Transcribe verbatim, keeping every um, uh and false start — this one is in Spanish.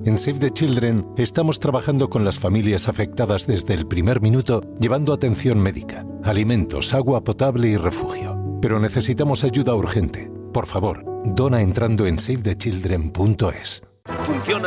En Save the Children estamos trabajando con las familias afectadas desde el primer minuto, llevando atención médica, alimentos, agua potable y refugio. Pero necesitamos ayuda urgente. Por favor, dona entrando en save the children punto es. Funciona